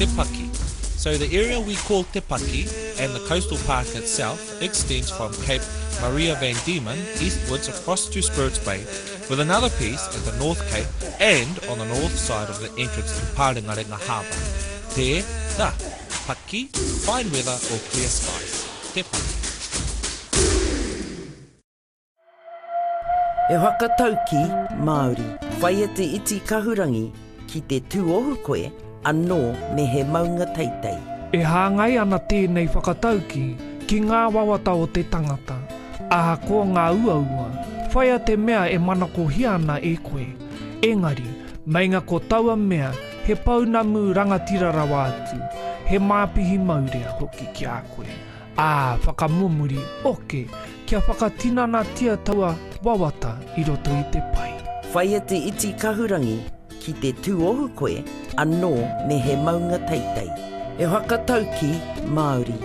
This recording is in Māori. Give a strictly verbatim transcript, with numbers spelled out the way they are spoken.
Te Paki. So the area we call Te Paki and the coastal park itself extends from Cape Maria van Diemen eastwards across to Spirits Bay, with another piece at the North Cape and on the north side of the entrance to Parengarenga Harbour. Te da Paki, fine weather or clear skies. Te Paki. E whakatau ki, Māori, whai e te iti kahurangi ki te tūohu koe, anō me he maunga teitei. E hāngai ana tēnei whakatauki ki ngā wawata o te tangata. Aha ko ngā uaua, whaia te mea e manako hiana e koe. Engari, mainga ko taua mea, he paunamu rangatira rawa atu, he māpihi maurea hoki ki a koe. Ā, whakamumuri, oke, kia whakatinana tia taua wawata i roto i te pai. Whai e te iti kahurangi ki te tūohu koe, anō me he maunga teitei. E whakatau ki, Māori,